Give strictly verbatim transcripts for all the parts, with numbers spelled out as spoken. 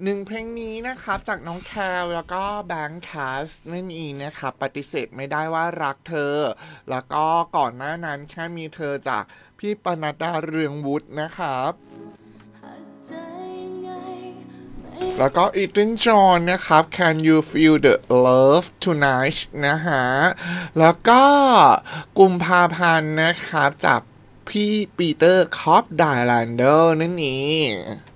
หนึ่งเพลงนี้นะครับจากน้องแคลแล้วก็แบงค์แคสนั่นเองนะครับปฏิเสธไม่ได้ว่ารักเธอแล้วก็ก่อนหน้านั้นแค่มีเธอจากพี่ปนัดดาเรืองวุฒินะครับแล้วก็อีตินจอนนะครับ Can you feel the love tonight นะฮะแล้วก็กุมภาพันธ์นะครับจากพี่ปีเตอร์คอปไดแลนเดอร์นั่นเอง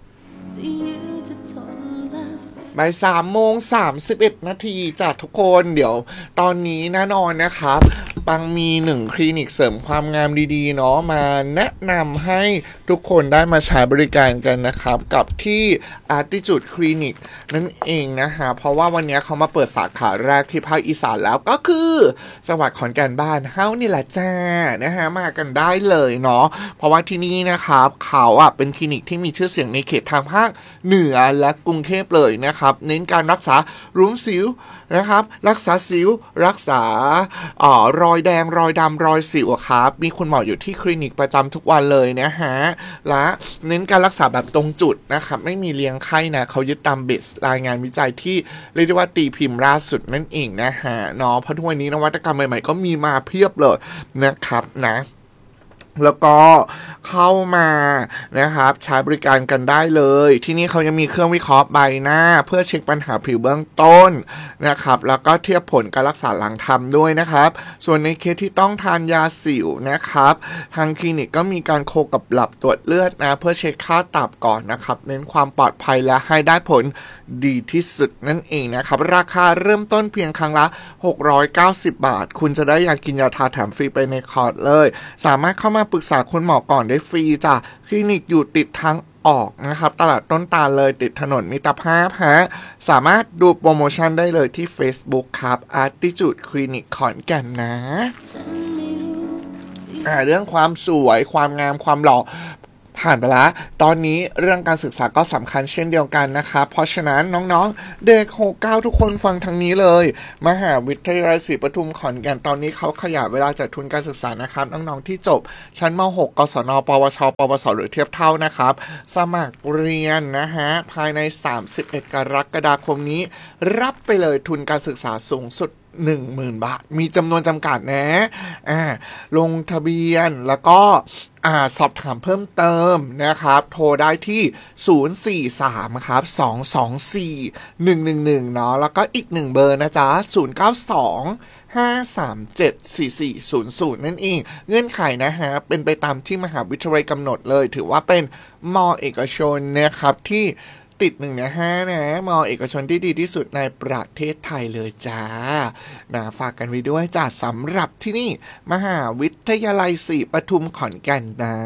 บ่ายสามโมงสามสิบเอ็ดนาทีจากทุกคนเดี๋ยวตอนนี้แน่นอนนะครับปังมีหนึ่งคลินิกเสริมความงามดีๆเนาะมาแนะนำให้ทุกคนได้มาใช้บริการกันนะครับกับที่ Attitude Clinic นั่นเองนะฮะเพราะว่าวันนี้เขามาเปิดสาขาแรกที่ภาคอีสานแล้วก็คือจังหวัดขอนแก่นบ้านเฮานี่แหละจ้านะฮะมากันได้เลยเนาะเพราะว่าที่นี่นะครับเขาอ่ะเป็นคลินิกที่มีชื่อเสียงในเขตทางภาคเหนือและกรุงเทพเลยนะครับเน้นการรักษารุ้มสิวนะครับรักษาสิวรักษาอ่อรอยแดงรอยดำรอยสิวครับมีคุณหมออยู่ที่คลินิกประจำทุกวันเลยนะฮะและเน้นการรักษาแบบตรงจุดนะครับไม่มีเลี้ยงไข้นะเขายึดตามเบสรายงานวิจัยที่เรียกได้ว่าตีพิมพ์ล่าสุดนั่นเองนะฮะเนาะเพราะทุกวันนี้นวัตกรรมใหม่ๆก็มีมาเพียบเลยนะครับนะแล้วก็เข้ามานะครับใช้บริการกันได้เลยที่นี่เขายังมีเครื่องวิเคราะห์ใบหน้าเพื่อเช็คปัญหาผิวเบื้องต้นนะครับแล้วก็เทียบผลการรักษาหลังทำด้วยนะครับส่วนในเคสที่ต้องทานยาสิวนะครับทางคลินิกก็มีการโคกับหลับตรวจเลือดนะเพื่อเช็คค่าตับก่อนนะครับเน้นความปลอดภัยและให้ได้ผลดีที่สุดนั่นเองนะครับราคาเริ่มต้นเพียงครั้งละหกร้อยเก้าสิบบาทคุณจะได้ยากินยาทาแถมฟรีไปในคอร์สเลยสามารถเข้ามาปรึกษาคุณหมอก่อนได้ฟรีจ้ะคลินิกอยู่ติดทางออกนะครับตลาดต้นตาลเลยติดถนนมิตรภาพฮะสามารถดูโปรโมชั่นได้เลยที่ Facebook ครับ Attitude Clinic ขอนแก่นนะอ่าเรื่องความสวยความงามความหล่อผ่านไปแล้วตอนนี้เรื่องการศึกษาก็สำคัญเช่นเดียวกันนะครับเพราะฉะนั้นน้องๆเด็กหกเก้าทุกคนฟังทางนี้เลยมหาวิทยาลัยศรีปทุมขอนแก่นตอนนี้เขาขยายเวลาจัดทุนการศึกษานะครับน้องๆที่จบชั้นม หก กศน ปวช ปวสหรือเทียบเท่านะครับสมัครเรียนนะฮะภายในสามสิบเอ็ดกรกฎาคมนี้รับไปเลยทุนการศึกษาสูงสุดหนึ่งหมื่น บาทมีจำนวนจำกัดนะอ่าลงทะเบียนแล้วก็อ่าสอบถามเพิ่มเติมนะครับโทรได้ที่ศูนย์ สี่ สาม ครับสอง สอง สี่ หนึ่ง หนึ่ง หนึ่งเนาะแล้วก็อีกหนึ่งเบอร์นะจ๊ะศูนย์ เก้า สอง ห้า สาม เจ็ด สี่ สี่ ศูนย์ ศูนย์นั่นเองเงื่อนไขนะฮะเป็นไปตามที่มหาวิทยาลัยกำหนดเลยถือว่าเป็นม.เอกชนนะครับที่ติดหนึ่งในห้านะมอเอกชนที่ดีที่สุดในประเทศไทยเลยจ้านะฝากกันไว้ด้วยจ้าสำหรับที่นี่มหาวิทยาลัยศรีปทุมขอนแก่นนะ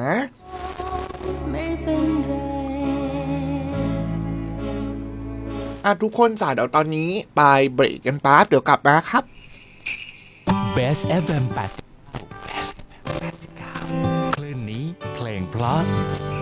อ่ะทุกคนจ้าเดี๋ยวตอนนี้ไปเบรกกันแป๊บเดี๋ยวกลับมาครับ Best เอฟ เอ็ม แปดสิบ Best แปดสิบเก้าคลื่นนี้เพลงเพราะ